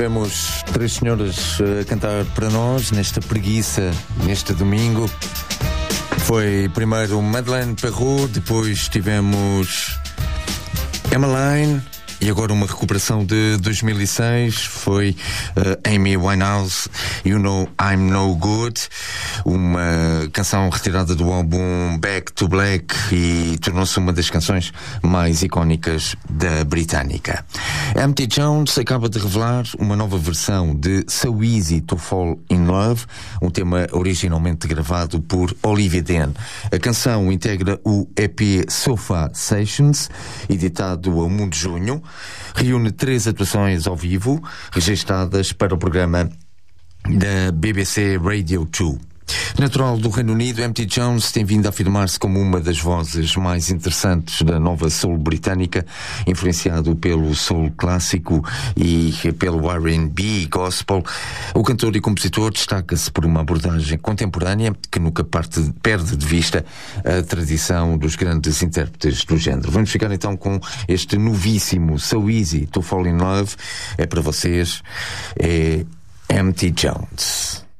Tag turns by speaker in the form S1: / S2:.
S1: tivemos três senhoras a cantar para nós nesta preguiça, neste domingo. Foi primeiro Madeleine Perrault, depois tivemos Emmeline e agora uma recuperação de 2006 foi Amy Winehouse, You Know I'm No Good, uma canção retirada do álbum Back to Black e tornou-se uma das canções mais icónicas da britânica. Empty Jones acaba de revelar uma nova versão de So Easy to Fall in Love, um tema originalmente gravado por Olivia Dean. A canção integra o EP Sofa Sessions, editado a 1 de junho. Reúne 3 atuações ao vivo, registadas para o programa da BBC Radio 2. Natural do Reino Unido, Empty Jones tem vindo a afirmar-se como uma das vozes mais interessantes da nova soul britânica, influenciado pelo soul clássico e pelo R&B e gospel. O cantor e compositor destaca-se por uma abordagem contemporânea que nunca perde de vista a tradição dos grandes intérpretes do género. Vamos ficar então com este novíssimo So Easy to Fall in Love. É para vocês, é Empty Jones.